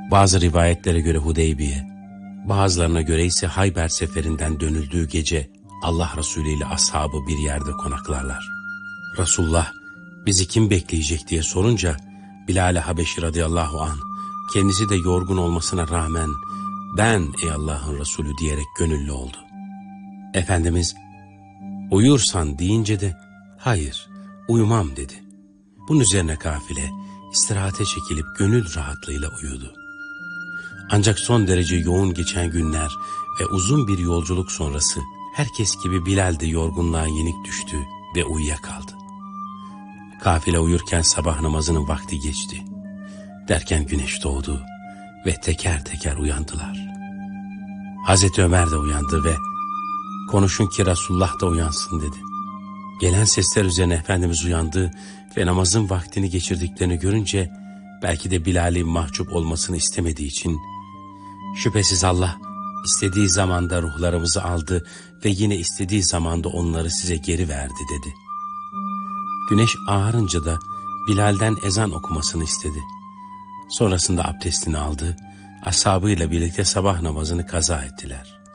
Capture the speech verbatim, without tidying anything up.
Bazı rivayetlere göre Hudeybiye, bazılarına göre ise Hayber seferinden dönüldüğü gece Allah Resulü ile ashabı bir yerde konaklarlar. Resulullah bizi kim bekleyecek diye sorunca Bilal-i Habeşi radıyallahu anh kendisi de yorgun olmasına rağmen ben ey Allah'ın Resulü diyerek gönüllü oldu. Efendimiz uyursan deyince de hayır uyumam dedi. Bunun üzerine kafile istirahate çekilip gönül rahatlığıyla uyudu. Ancak son derece yoğun geçen günler ve uzun bir yolculuk sonrası herkes gibi Bilal de yorgunluğa yenik düştü ve uyuyakaldı. Kafile uyurken sabah namazının vakti geçti. Derken güneş doğdu ve teker teker uyandılar. Hazreti Ömer de uyandı ve konuşun ki Resulullah da uyansın dedi. Gelen sesler üzerine Efendimiz uyandı ve namazın vaktini geçirdiklerini görünce belki de Bilal'in mahcup olmasını istemediği için şüphesiz Allah istediği zamanda ruhlarımızı aldı ve yine istediği zamanda onları size geri verdi dedi. Güneş ağarınca da Bilal'den ezan okumasını istedi. Sonrasında abdestini aldı, ashabıyla birlikte sabah namazını kaza ettiler.